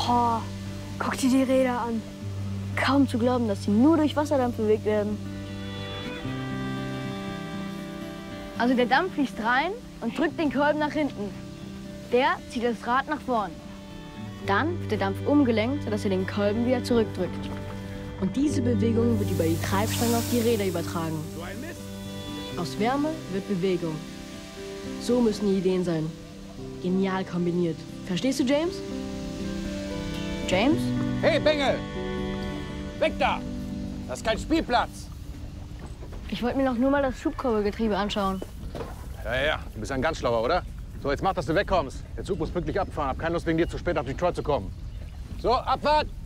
Oh, guck dir die Räder an. Kaum zu glauben, dass sie nur durch Wasserdampf bewegt werden. Also der Dampf fließt rein und drückt den Kolben nach hinten. Der zieht das Rad nach vorn. Dann wird der Dampf umgelenkt, sodass er den Kolben wieder zurückdrückt. Und diese Bewegung wird über die Treibstange auf die Räder übertragen. Aus Wärme wird Bewegung. So müssen die Ideen sein. Genial kombiniert. Verstehst du, James? James? Hey, Bengel! Weg da! Das ist kein Spielplatz! Ich wollte mir doch nur mal das Schubkurbelgetriebe anschauen. Ja, du bist ein ganz schlauer, oder? So, jetzt mach, dass du wegkommst. Der Zug muss pünktlich abfahren. Hab keine Lust, wegen dir zu spät nach Detroit zu kommen. So, Abfahrt!